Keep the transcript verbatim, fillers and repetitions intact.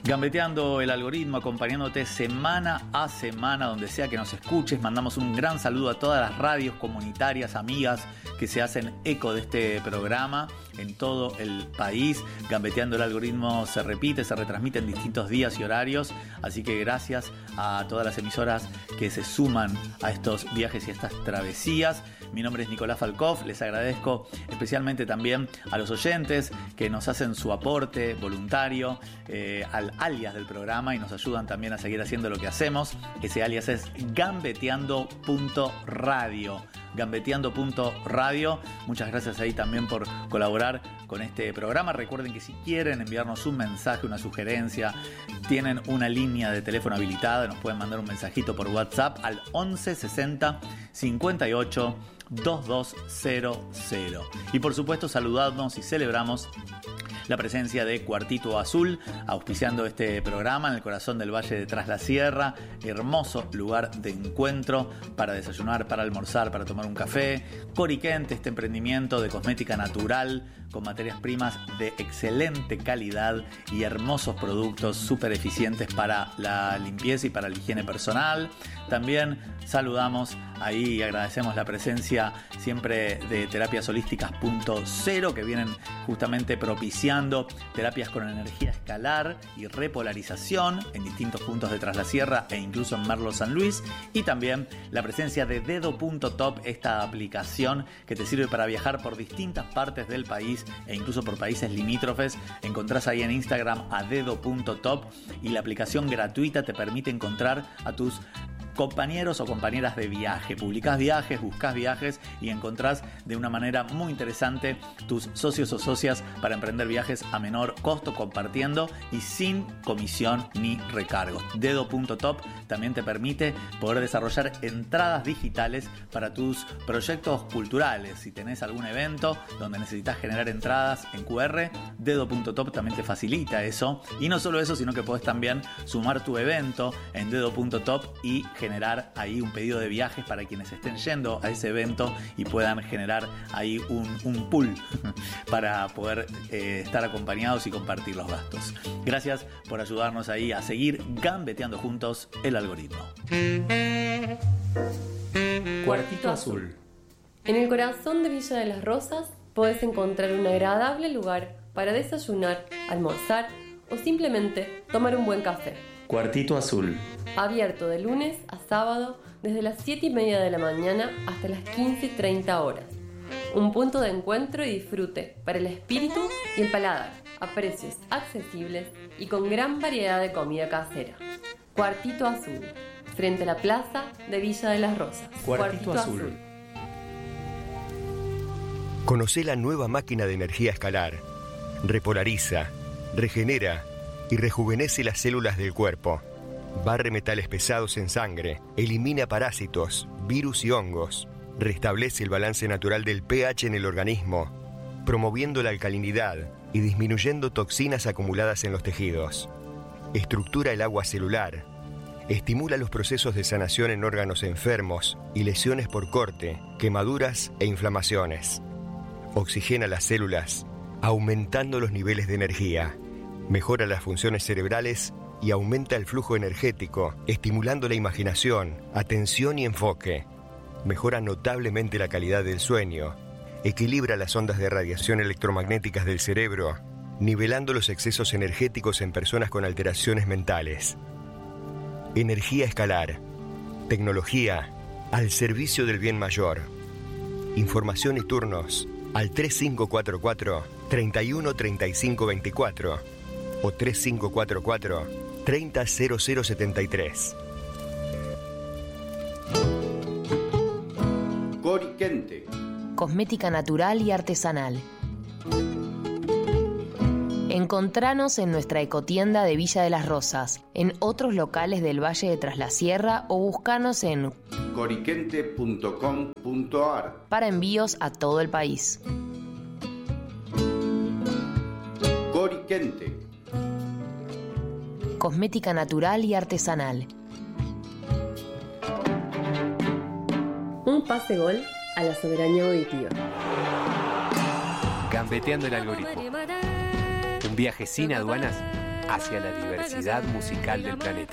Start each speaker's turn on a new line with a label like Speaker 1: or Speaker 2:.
Speaker 1: Gambeteando el algoritmo, acompañándote semana a semana, donde sea que nos escuches. Mandamos un gran saludo a todas las radios comunitarias, amigas, que se hacen eco de este programa en todo el país. Gambeteando el algoritmo se repite, se retransmite en distintos días y horarios. Así que gracias a todas las emisoras que se suman a estos viajes y a estas travesías. Mi nombre es Nicolás Falcoff. Les agradezco especialmente también a los oyentes que nos hacen su aporte voluntario eh, al alias del programa y nos ayudan también a seguir haciendo lo que hacemos. Ese alias es gambeteando punto radio. gambeteando punto radio. Muchas gracias ahí también por colaborar con este programa. Recuerden que si quieren enviarnos un mensaje, una sugerencia, tienen una línea de teléfono habilitada, nos pueden mandar un mensajito por WhatsApp al once sesenta cincuenta y ocho veintidós cero cero. Y por supuesto saludamos y celebramos la presencia de Cuartito Azul, auspiciando este programa en el corazón del Valle de Tras la Sierra. Hermoso lugar de encuentro para desayunar, para almorzar, para tomar un café. Coriquente, este emprendimiento de cosmética natural con materias primas de excelente calidad y hermosos productos súper eficientes para la limpieza y para la higiene personal. También saludamos ahí y agradecemos la presencia siempre de Terapias Holísticas punto cero, que vienen justamente propiciando terapias con energía escalar y repolarización en distintos puntos de Tras la Sierra e incluso en Merlo San Luis. Y también la presencia de Dedo punto top, esta aplicación que te sirve para viajar por distintas partes del país e incluso por países limítrofes. Encontrás ahí en Instagram a Dedo punto top y la aplicación gratuita te permite encontrar a tus compañeros o compañeras de viaje. Publicás viajes, buscás viajes y encontrás de una manera muy interesante tus socios o socias para emprender viajes a menor costo, compartiendo y sin comisión ni recargos. Dedo punto top también te permite poder desarrollar entradas digitales para tus proyectos culturales. Si tenés algún evento donde necesitas generar entradas en Q R, Dedo punto top también te facilita eso. Y no solo eso, sino que podés también sumar tu evento en Dedo punto top y generar ahí un pedido de viajes para quienes estén yendo a ese evento y puedan generar ahí un, un pool para poder eh, estar acompañados y compartir los gastos. Gracias por ayudarnos ahí a seguir gambeteando juntos el algoritmo.
Speaker 2: Cuartito Azul. En el corazón de Villa de las Rosas podés encontrar un agradable lugar para desayunar, almorzar o simplemente tomar un buen café.
Speaker 3: Cuartito Azul.
Speaker 2: Abierto de lunes a sábado desde las siete y media de la mañana hasta las quince y treinta horas. Un punto de encuentro y disfrute para el espíritu y el paladar, a precios accesibles y con gran variedad de comida casera. Cuartito Azul, frente a la plaza de Villa de las Rosas.
Speaker 3: Cuartito, Cuartito Azul. Azul.
Speaker 4: Conocé la nueva máquina de energía escalar. Repolariza, regenera y rejuvenece las células del cuerpo. Barre metales pesados en sangre, elimina parásitos, virus y hongos, restablece el balance natural del pH en el organismo, promoviendo la alcalinidad y disminuyendo toxinas acumuladas en los tejidos. Estructura el agua celular, estimula los procesos de sanación en órganos enfermos y lesiones por corte, quemaduras e inflamaciones. Oxigena las células, aumentando los niveles de energía. Mejora las funciones cerebrales y aumenta el flujo energético, estimulando la imaginación, atención y enfoque. Mejora notablemente la calidad del sueño. Equilibra las ondas de radiación electromagnéticas del cerebro, nivelando los excesos energéticos en personas con alteraciones mentales. Energía escalar. Tecnología al servicio del bien mayor. Información y turnos al tres cinco cuatro cuatro, tres uno tres cinco dos cuatro o tres cinco cuatro cuatro, tres cero cero cero siete tres.
Speaker 5: Coriquente.
Speaker 6: Cosmética natural y artesanal. Encontranos en nuestra ecotienda de Villa de las Rosas, en otros locales del Valle de Tras la Sierra o buscanos en
Speaker 5: coriquente punto com punto ar
Speaker 6: para envíos a todo el país.
Speaker 5: Coriquente.
Speaker 6: Cosmética natural y artesanal.
Speaker 2: Un pase gol a la soberanía auditiva.
Speaker 3: Gambeteando el algoritmo. Un viaje sin aduanas
Speaker 7: hacia la diversidad musical del planeta.